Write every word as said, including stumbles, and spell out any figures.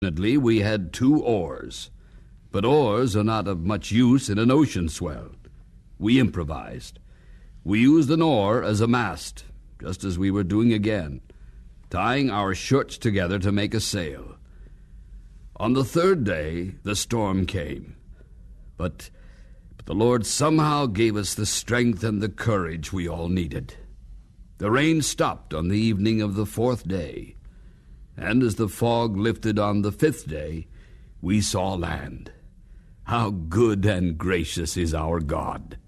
Fortunately, we had two oars, but oars are not of much use in an ocean swell. We improvised. We used an oar as a mast, just as we were doing again, tying our shirts together to make a sail. On the third day, the storm came, but, but the Lord somehow gave us the strength and the courage we all needed. The rain stopped on the evening of the fourth day, and as the fog lifted on the fifth day, we saw land. How good and gracious is our God!